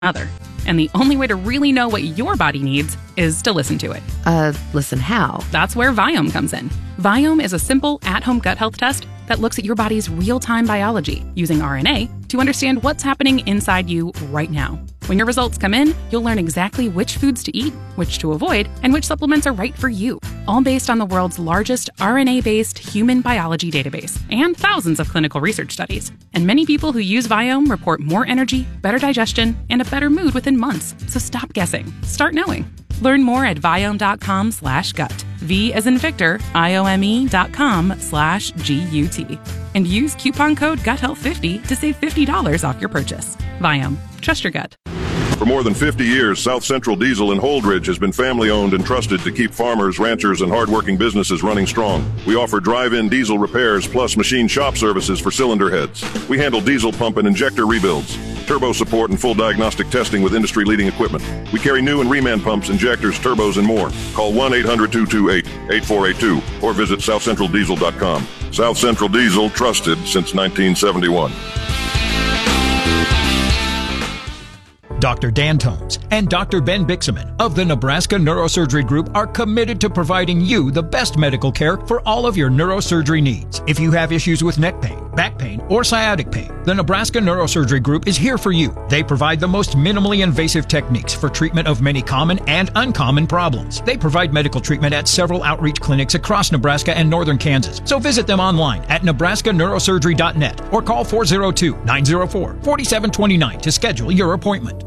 other. And the only way to really know what your body needs is to listen to it. Listen how? That's where Viome comes in. Viome is a simple, at-home gut health test that looks at your body's real-time biology using RNA to understand what's happening inside you right now. When your results come in, you'll learn exactly which foods to eat, which to avoid, and which supplements are right for you, all based on the world's largest RNA-based human biology database and thousands of clinical research studies. And many people who use Viome report more energy, better digestion, and a better mood within months. So stop guessing. Start knowing. Learn more at Viome.com/gut. V as in Victor, IOME.com/GUT. And use coupon code GUTHEALTH50 to save $50 off your purchase. Viome. Trust your gut. For more than 50 years, South Central Diesel in Holdridge has been family-owned and trusted to keep farmers, ranchers, and hardworking businesses running strong. We offer drive-in diesel repairs plus machine shop services for cylinder heads. We handle diesel pump and injector rebuilds, turbo support, and full diagnostic testing with industry-leading equipment. We carry new and reman pumps, injectors, turbos, and more. Call 1-800-228-8482 or visit southcentraldiesel.com. South Central Diesel, trusted since 1971. Dr. Dan Tomes and Dr. Ben Bixaman of the Nebraska Neurosurgery Group are committed to providing you the best medical care for all of your neurosurgery needs. If you have issues with neck pain, back pain, or sciatic pain, the Nebraska Neurosurgery Group is here for you. They provide the most minimally invasive techniques for treatment of many common and uncommon problems. They provide medical treatment at several outreach clinics across Nebraska and northern Kansas. So visit them online at nebraskaneurosurgery.net or call 402-904-4729 to schedule your appointment.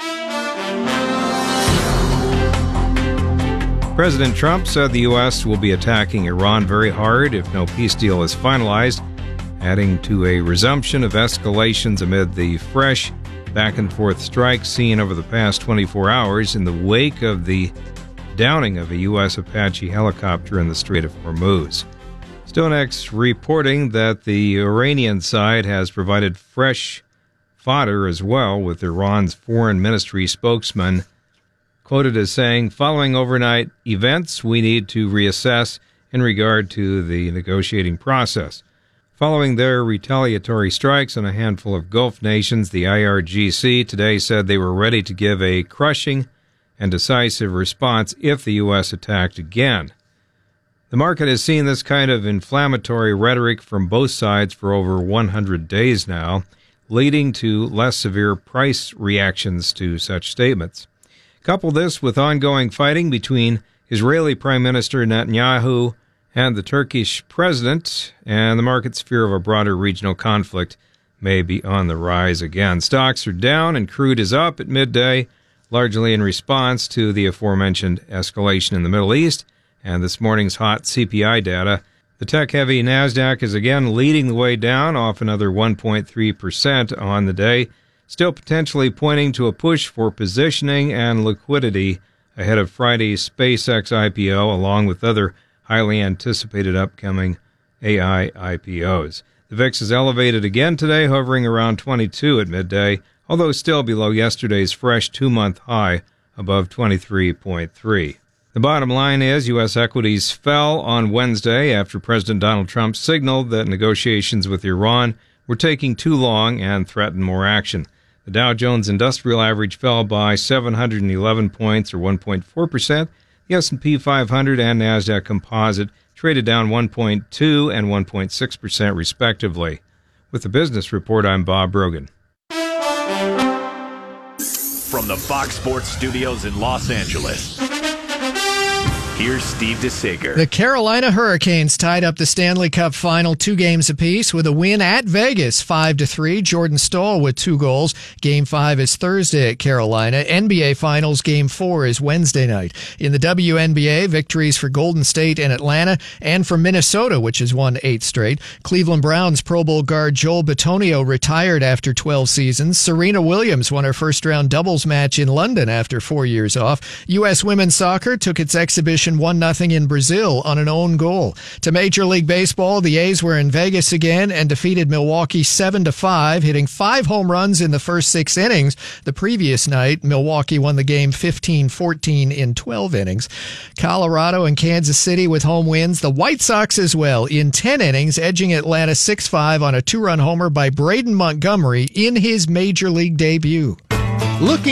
President Trump said the U.S. will be attacking Iran very hard if no peace deal is finalized, adding to a resumption of escalations amid the fresh back-and-forth strikes seen over the past 24 hours in the wake of the downing of a U.S. Apache helicopter in the Strait of Hormuz. StoneX reporting that the Iranian side has provided fresh fodder as well, with Iran's foreign ministry spokesman quoted as saying, "Following overnight events, we need to reassess in regard to the negotiating process." Following their retaliatory strikes on a handful of Gulf nations, the IRGC today said they were ready to give a crushing and decisive response if the U.S. attacked again. The market has seen this kind of inflammatory rhetoric from both sides for over 100 days now, leading to less severe price reactions to such statements. Couple this with ongoing fighting between Israeli Prime Minister Netanyahu and the Turkish president, and the market's fear of a broader regional conflict may be on the rise again. Stocks are down and crude is up at midday, largely in response to the aforementioned escalation in the Middle East and this morning's hot CPI data. The tech-heavy NASDAQ is again leading the way down, off another 1.3% on the day, still potentially pointing to a push for positioning and liquidity ahead of Friday's SpaceX IPO, along with other highly anticipated upcoming AI IPOs. The VIX is elevated again today, hovering around 22 at midday, although still below yesterday's fresh two-month high above 23.3. The bottom line is U.S. equities fell on Wednesday after President Donald Trump signaled that negotiations with Iran were taking too long and threatened more action. The Dow Jones Industrial Average fell by 711 points, or 1.4%. The S&P 500 and NASDAQ Composite traded down 1.2 and 1.6% respectively. With the Business Report, I'm Bob Brogan. From the Fox Sports Studios in Los Angeles, here's Steve DeSager. The Carolina Hurricanes tied up the Stanley Cup final 2 games apiece with a win at Vegas, 5-3. Jordan Staal with 2 goals. Game 5 is Thursday at Carolina. NBA Finals Game 4 is Wednesday night. In the WNBA, victories for Golden State and Atlanta, and for Minnesota, which has won 8 straight. Cleveland Browns Pro Bowl guard Joel Bitonio retired after 12 seasons. Serena Williams won her first-round doubles match in London after 4 years off. U.S. women's soccer took its exhibition 1-0 in Brazil on an own goal. To Major League Baseball, the A's were in Vegas again and defeated Milwaukee 7-5, hitting 5 home runs in the first 6 innings. The previous night, Milwaukee won the game 15-14 in 12 innings. Colorado and Kansas City with home wins. The White Sox as well in 10 innings, edging Atlanta 6-5 on a 2-run homer by Braden Montgomery in his Major League debut. Looking